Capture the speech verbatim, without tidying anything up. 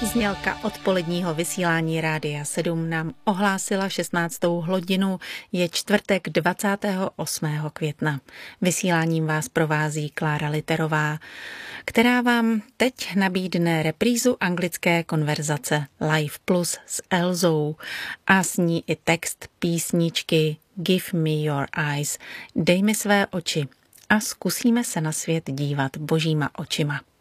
Znělka odpoledního vysílání Rádia sedm nám ohlásila šestnáctou hodinu, je čtvrtek dvacátého osmého května. Vysíláním vás provází Klára Literová, která vám teď nabídne reprízu anglické konverzace Live Plus s Elzou a s ní i text písničky Give me your eyes, dej mi své oči a zkusíme se na svět dívat božíma očima.